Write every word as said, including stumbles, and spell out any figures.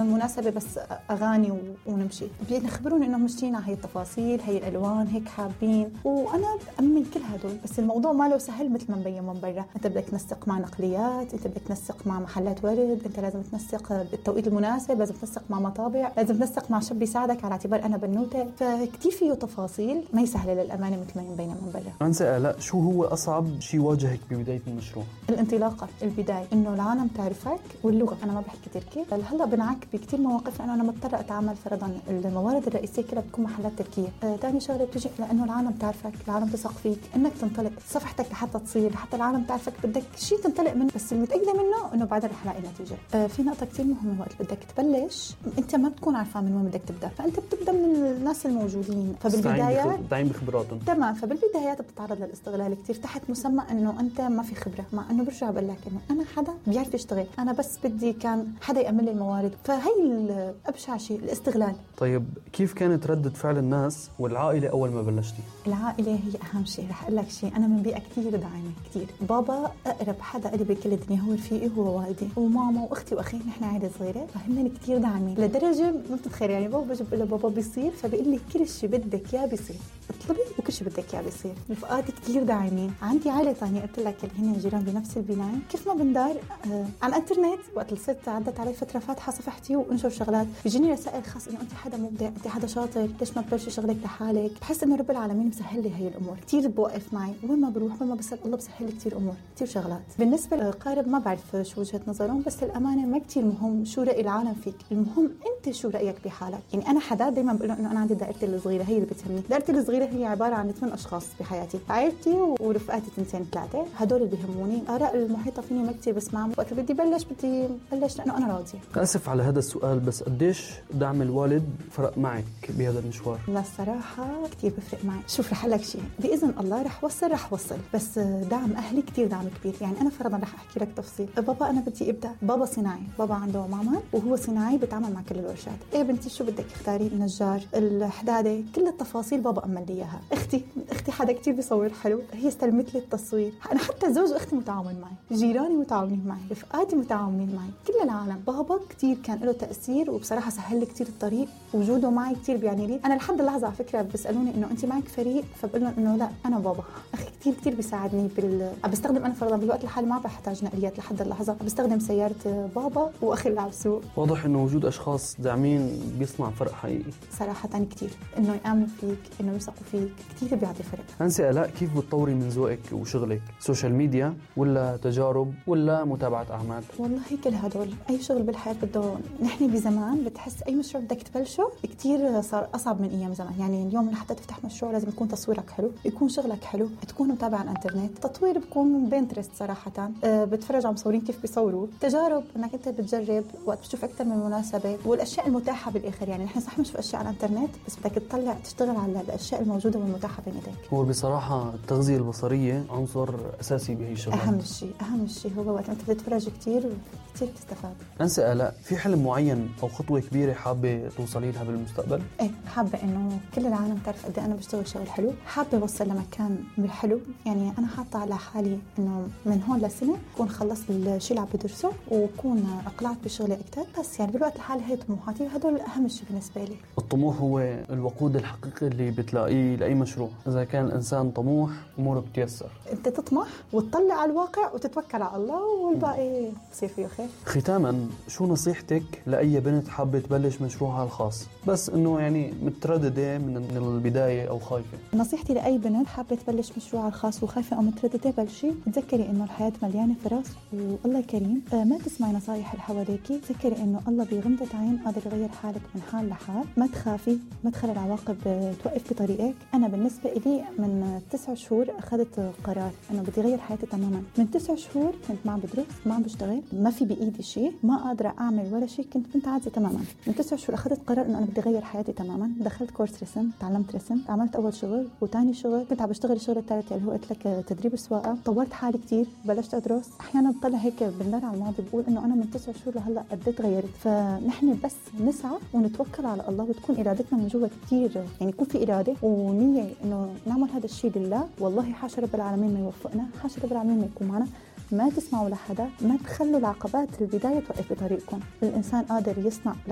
مناسبة بس أغاني ونمشي، بيخبرون إنه مشينا هاي التفاصيل، هاي الألوان، هيك حابين، وأنا بأمن كل هدول. بس الموضوع ما له سهل مثل ما مبين من برا. أنت بدك تنسق مع نقليات، أنت بدك تنسق مع محلات ورد، أنت لازم تنسق بالتوقيت المناسب، لازم تنسق مع مطابع، لازم تنسق مع شاب يساعدك على اعتبار أنا بنوتة. فكتير فيه تفاصيل ما يسهل للأمانة مثل ما يبين من برا. أنسة آلاء، شو هو أصعب شيء واجهك ببداية المشروع؟ الانطلاقة، البداية، إنه العالم تعرفك، واللغة. أنا ما بحكي تركي، هلا بنعك بكتير مواقف لأنه أنا مضطرة أتعامل. فرضا الموارد الرئيسية كلها بتكون محلات تركية. آه، تاني شغلة بتجي لأنه العالم تعرفك، العالم تثق فيك، إنك تنطلق صفحتك لحتى تصير، لحتى العالم تعرفك بدك شيء تنطلق منه. بس المتأكدة منه إنه بعدها رح لاقي نتيجة. آه، في نقطة كتير مهمة، وقت بدك تبلش أنت ما بتكون عارفة من وين بدك تبدأ، فأنت بتبدأ من الناس الموجودين. فبالبدايات دايم بخبراتهم. تمام. فبالبدايات بتتعرض للاستغلال كتير تحت مسمى إنه أنت ما في خبرة، مع إنه برجع بقول لك إنه أنا حدا بيعرف يشتغل، أنا بس بدي كان حدا يأمن لي الموارد. فهي أبشع شيء الاستغلال. طيب كيف كانت ردة فعل الناس والعائلة أول ما بلشتي؟ العائلة هي أهم شيء. رح أقول لك شيء، أنا من بيئة كتير داعمة كتير. بابا أقرب حدا قلبي بكل الدنيا، هو رفيقي، هو والدي وماما وأختي وأخي، نحن عائلة صغيرة، فهمني كتير داعمين لدرجة ما بتتخيل. يعني بابا بجيب له بابا بيصير، فبيقول لي كل شيء بدك إياه بيصير، اطلبي وكل شيء بدك إياه بيصير. رفقاتي كتير داعمين. عندي عائلة ثانية قلت لك اللي هن جيران بنفس البناية، كيف ما بندار آه على الانترنت. وقت الست عدت علي فترة فاتحة صفحتي وانشر شغلات، بيجيني رسائل خاص انه انت حدا مبدع، انت حدا شاطر، ليش ما تبلشي شغلك لحالك. بحس انه رب العالمين مسهل لي هي الامور كتير، بوقف معي وين ما بروح، وين ما بسال الله بسهل لي كتير امور، كتير شغلات. بالنسبه للقارب ما بعرف شو وجهه نظرهم، بس الامانه ما كتير مهم شو راي العالم فيك، المهم انت شو رايك بحالك. يعني انا حدا دائما بقول انه انا عندي دائرتي الصغيره هي اللي بتهمني. دائرتي الصغيره هي عباره عن ثمان اشخاص بحياتي، عائلتي ورفقاتي تنتين ثلاثه، هدول اللي بيهموني. اراء المحيطه فيني ما كتير بسمعهم. وقت بدي بلش بدي بلش لانه انا راضيه. اسف على هذا السؤال، بس قديش دعم الوالد فرق معك بهذا المشوار؟ لا الصراحه كتير بفرق معي. شوف رح لك شيء، باذن الله رح وصل رح وصل بس دعم اهلي كتير دعم كبير. يعني انا فرضا رح احكي لك تفصيل. بابا انا بدي ابدا، بابا صناعي، بابا عنده معمل وهو صناعي بتعامل مع كل الورشات. ايه بنتي شو بدك اختاري، النجار، الحداده، كل التفاصيل بابا امن لي اياها. اختي اختي حدا كتير بيصور حلو، هي استلمت لي التصوير. انا حتى زوج اختي متعاون معي، جيراني متعاونين معي، رفقاتي متعاونين معي، كل العالم. بابا كتير كان له تاثير، وبصراحه سهل لي كتير الطريق، وجوده معي كتير بيعني لي. انا لحد اللحظه على فكره بيسالوني انه انت معك فريق، فبقول لهم انه لا انا بابا. اخي كتير كتير بيساعدني بال بستخدم انا فرضا بالوقت الحالي ما بحتاج نقليات لحد اللحظه، بستخدم سياره بابا واخي اللي على السوق. واضح انه وجود اشخاص داعمين بيصنع فرق حقيقي صراحه كتير، انه يامنوا فيك، انه يثقوا فيك، كتير بيعطي فرق. أنسة آلاء، كيف بتطوري من ذوقك وشغلك؟ سوشيال ميديا ولا تجارب ولا متابعه اعمال؟ والله كل هدول. اي شغل بالحياه بده، نحن بزمان بتحس اي مشروع بدك تبلشه كتير صار اصعب من ايام زمان. يعني اليوم لحتى تفتح مشروع لازم يكون تصويرك حلو، يكون شغلك حلو، تكون متابع على الانترنت. تطوير بكون بينترست صراحه، أه بتفرج على مصورين كيف بيصوروا. تجارب انك انت بتجرب وقت بتشوف اكثر من مناسبه، والاشياء المتاحه بالاخر. يعني نحن صح بنشوف اشياء على الانترنت، بس بدك تطلع تشتغل على الاشياء الموجوده والمتاحه بين ايديك. هو بصراحه التغذيه البصريه عنصر اساسي بهي الشغلات. اهم شيء اهم شيء هو وقت انت بتتفرج كتير كتير بتستفاد. أنسة آلاء، في حلم معين او خطوه كبيره حابه توصلي لها بالمستقبل؟ ايه حابه انه كل العالم تعرف قد ايه انا بشتغل شغل حلو. حابه اوصل لمكان بالحلو. يعني انا حاطه على حالي انه من هون لسنه اكون خلصت الشيء اللي عم بدرسه، واكون اقلعت بشغلي اكثر. بس يعني بالوقت الحالي هي طموحاتي، وهدول اهم شيء بالنسبه لي. الطموح هو الوقود الحقيقي اللي بتلاقيه لاي مشروع. اذا كان الانسان طموح اموره بتيسر. انت تطمح وتطلع على الواقع وتتوكل على الله، والباقي بصير فيه خير. ختاما، شو نصيحتك لاي بنت حابه تبلش مشروعها الخاص بس انه يعني متردده من البدايه او خايفه؟ نصيحتي لاي بنت حابه تبلش مشروعها الخاص وخايفه او متردده، بلشي. تذكري انه الحياه مليانه فرص والله كريم. آه ما تسمعي نصايح اللي حواليكي. تذكري انه الله بغمضه عين قادر يغير حالك من حال لحال. ما تخافي، ما تخلي العواقب توقف بطريقك. انا بالنسبه لي من تسع شهور اخذت قرار انه بدي اغير حياتي تماما. من تسع شهور كنت ما عم بدرس، ما عم بشتغل، ما في بايدي شيء، ما قادره اعمل ولا شيء، كنت بنت عاديه تماما. من تسع شهور اخذت قرار انه انا بدي اغير حياتي تماما. دخلت كورس رسم، تعلمت رسم، عملت اول شغل وثاني شغل، كنت عم بشتغل الشغل الثالث اللي هو قلت لك تدريب السواقه. طورت حالي كثير، بلشت ادرس. احيانا بطلع هيك بندر على الماضي بقول انه انا من تسع شهور لهلا قد ايه تغيرت. فنحن بس نسعى ونتوكل على الله، وتكون ارادتنا من جوا كثير، يعني يكون في اراده ونيه انه نعمل هذا الشيء لله. والله حاشا رب العالمين ما يوفقنا، حاشا رب العالمين ما يكون معنا. ما تسمعوا لحدا، ما تخلوا العقبات البدايه توقف بطريقكم. الانسان قادر يصنع